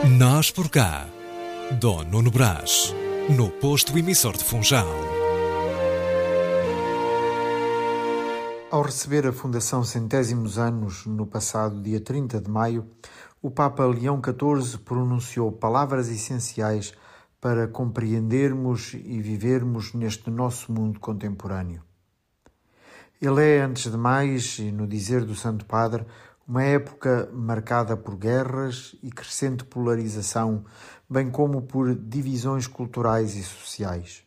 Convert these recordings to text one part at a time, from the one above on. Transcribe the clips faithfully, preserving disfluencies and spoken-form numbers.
Nós por cá, Dom Nuno Brás, no posto emissor de Funchal. Ao receber a Fundação Centésimos Anos, no passado dia trinta de maio, o Papa Leão catorze pronunciou palavras essenciais para compreendermos e vivermos neste nosso mundo contemporâneo. Ele é, antes de mais, e no dizer do Santo Padre, uma época marcada por guerras e crescente polarização, bem como por divisões culturais e sociais.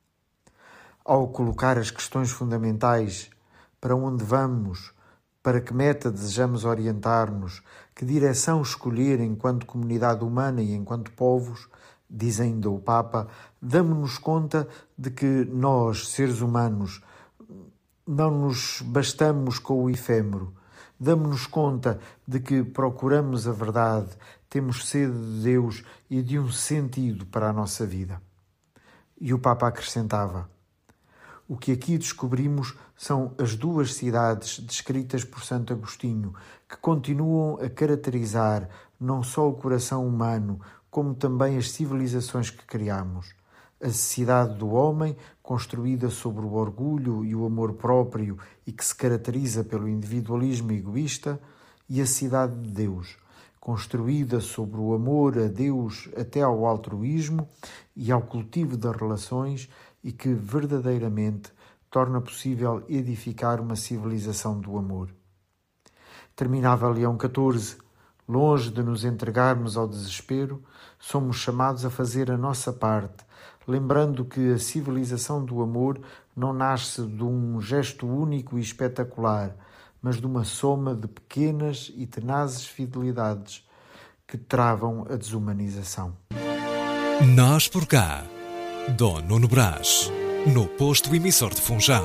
Ao colocar as questões fundamentais, para onde vamos, para que meta desejamos orientar-nos, que direção escolher enquanto comunidade humana e enquanto povos, diz ainda o Papa, damos-nos conta de que nós, seres humanos, não nos bastamos com o efêmero. Damos-nos conta de que procuramos a verdade, temos sede de Deus e de um sentido para a nossa vida. E o Papa acrescentava: o que aqui descobrimos são as duas cidades descritas por Santo Agostinho, que continuam a caracterizar não só o coração humano, como também as civilizações que criamos. A cidade do homem, construída sobre o orgulho e o amor próprio e que se caracteriza pelo individualismo egoísta, e a cidade de Deus, construída sobre o amor a Deus até ao altruísmo e ao cultivo das relações e que verdadeiramente torna possível edificar uma civilização do amor. Terminava Leão catorze. Longe de nos entregarmos ao desespero, somos chamados a fazer a nossa parte, lembrando que a civilização do amor não nasce de um gesto único e espetacular, mas de uma soma de pequenas e tenazes fidelidades que travam a desumanização. Nós por cá, Dom Nuno Brás, no posto emissor de Funchal.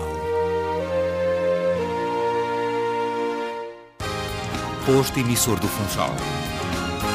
Posto emissor do Funchal.